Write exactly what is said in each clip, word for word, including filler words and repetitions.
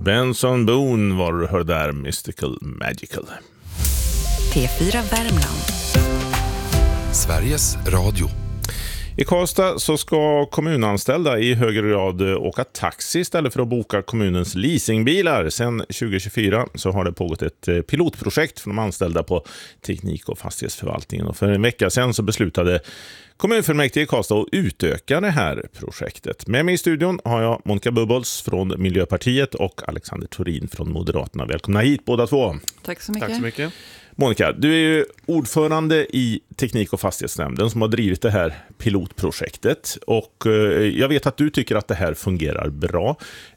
Benson Boone var du hör där, Mystical Magical. P fyra Värmland. Sveriges Radio. I Karlstad så ska kommunanställda i högre grad åka taxi istället för att boka kommunens leasingbilar. Sen tjugo tjugofyra så har det pågått ett pilotprojekt för de anställda på teknik- och fastighetsförvaltningen. Och för en vecka sedan så beslutade kommunfullmäktige i Karlstad att utöka det här projektet. Med mig i studion har jag Monica Bubbels från Miljöpartiet och Alexander Thorin från Moderaterna. Välkomna hit båda två. Tack så mycket. Tack så mycket. Monica, du är ju ordförande i teknik- och fastighetsnämnden som har drivit det här pilotprojektet och jag vet att du tycker att det här fungerar bra.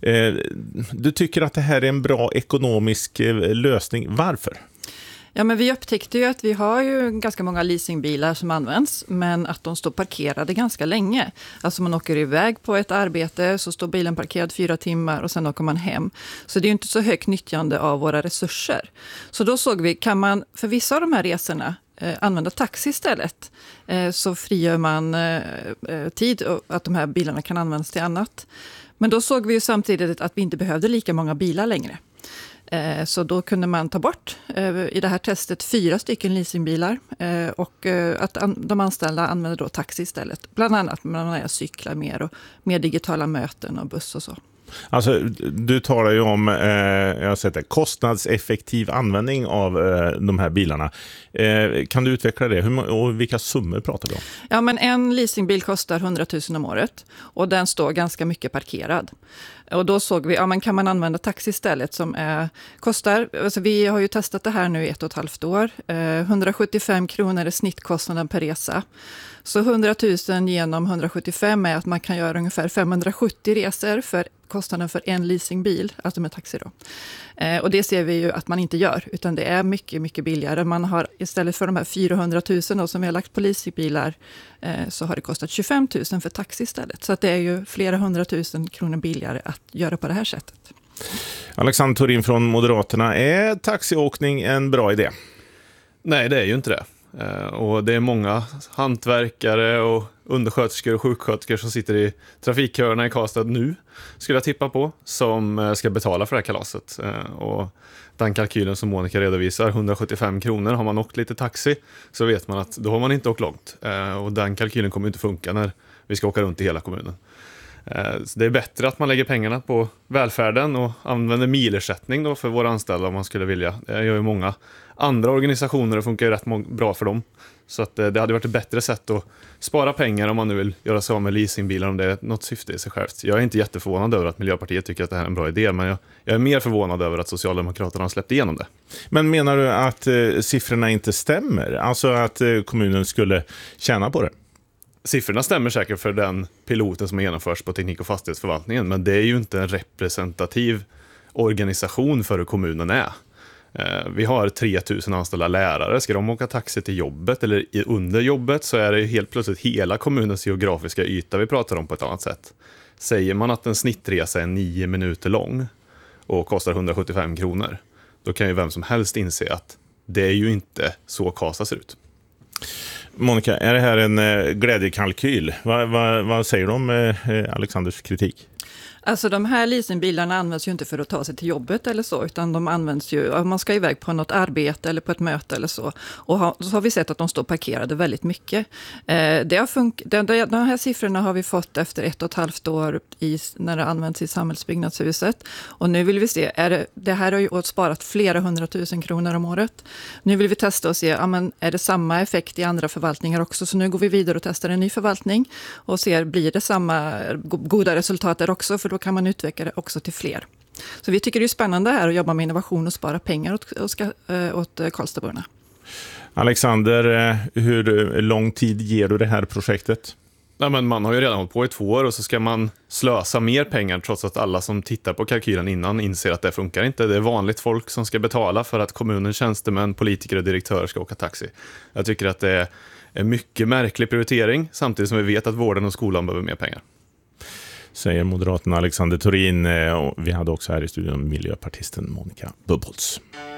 Du tycker att det här är en bra ekonomisk lösning. Varför? Ja, men vi upptäckte ju att vi har ju ganska många leasingbilar som används, men att de står parkerade ganska länge. Alltså man åker iväg på ett arbete så står bilen parkerad fyra timmar och sen åker man hem. Så det är ju inte så högt nyttjande av våra resurser. Så då såg vi, kan man för vissa av de här resorna eh, använda taxi istället, eh, så frigör man eh, tid och att de här bilarna kan användas till annat. Men då såg vi ju samtidigt att vi inte behövde lika många bilar längre. Så då kunde man ta bort i det här testet fyra stycken leasingbilar och att de anställda använder då taxi istället. Bland annat när man cyklar mer och mer digitala möten och buss och så. Alltså, du talar ju om eh, jag har sett det, kostnadseffektiv användning av eh, de här bilarna. Eh, kan du utveckla det? Hur, och vilka summor pratar vi om? Ja, men en leasingbil kostar hundratusen om året och den står ganska mycket parkerad. Och då såg vi, ja men kan man använda taxi istället som är, kostar, alltså vi har ju testat det här nu i ett och ett halvt år. Eh, hundrasjuttiofem kronor är snittkostnaden per resa. Så hundratusen genom hundrasjuttiofem är att man kan göra ungefär femhundrasjuttio resor för kostnaden för en leasingbil, alltså med taxi då. Eh, och det ser vi ju att man inte gör, utan det är mycket, mycket billigare. Man har istället för de här fyrahundratusen då, som vi har lagt på leasingbilar eh, så har det kostat tjugofem tusen för taxi istället. Så att det är ju flera hundratusen kronor billigare att göra på det här sättet. Alexander Thorin från Moderaterna, är taxiåkning en bra idé? Nej, det är ju inte det. Och det är många hantverkare och undersköterskor och sjuksköterskor som sitter i trafikköerna i Karlstad nu, skulle jag tippa på, som ska betala för det här kalaset. Och den kalkylen som Monica redovisar, hundrasjuttiofem kronor, har man åkt lite taxi så vet man att då har man inte åkt långt. Och den kalkylen kommer inte funka när vi ska åka runt i hela kommunen. Så det är bättre att man lägger pengarna på välfärden och använder milersättning då för våra anställda om man skulle vilja. Det gör ju många andra organisationer och funkar ju rätt bra för dem. Så att det hade varit ett bättre sätt att spara pengar om man nu vill göra sig av med leasingbilar om det är något syfte i sig självt. Jag är inte jätteförvånad över att Miljöpartiet tycker att det här är en bra idé, men jag, jag är mer förvånad över att Socialdemokraterna har släppt igenom det. Men menar du att eh, siffrorna inte stämmer? Alltså att eh, kommunen skulle tjäna på det? Siffrorna stämmer säkert för den piloten som genomförs på teknik- och fastighetsförvaltningen, men det är ju inte en representativ organisation för hur kommunen är. Vi har tre tusen anställda lärare. Ska de åka taxi till jobbet eller under jobbet så är det helt plötsligt hela kommunens geografiska yta vi pratar om på ett annat sätt. Säger man att en snittresa är nio minuter lång och kostar hundrasjuttiofem kronor, då kan ju vem som helst inse att det är ju inte så Karlstad ser ut. Monica, är det här en eh, glädjekalkyl? Va, va, vad säger du om eh, Alexanders kritik? Alltså de här leasingbilarna används ju inte för att ta sig till jobbet eller så, utan de används ju om man ska iväg på något arbete eller på ett möte eller så. Och ha, så har vi sett att de står parkerade väldigt mycket. Eh, det har fun- de, de, de här siffrorna har vi fått efter ett och ett halvt år i, när det används i samhällsbyggnadshuset. Och nu vill vi se, är det, det här har ju sparat flera hundratusen kronor om året. Nu vill vi testa och se, ja, men är det samma effekt i andra förvaltningar också? Så nu går vi vidare och testar en ny förvaltning och ser, blir det samma goda resultat där också? För då kan man utveckla det också till fler. Så vi tycker det är spännande här att jobba med innovation och spara pengar åt, åt, åt Karlstadborna. Alexander, hur lång tid ger du det här projektet? Ja, men man har ju redan hållit på i två år och så ska man slösa mer pengar trots att alla som tittar på kalkylen innan inser att det funkar inte. Det är vanligt folk som ska betala för att kommunens tjänstemän, politiker och direktörer ska åka taxi. Jag tycker att det är en mycket märklig prioritering samtidigt som vi vet att vården och skolan behöver mer pengar. Säger Moderaterna Alexander Thorin, och vi hade också här i studion miljöpartisten Monica Bubbels.